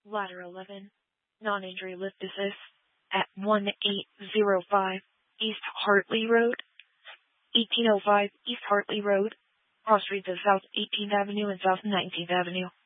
Ladder 11. Non-injury lift assist at 1805 East Hartley Road, 1805 East Hartley Road, cross streets of South 18th Avenue and South 19th Avenue.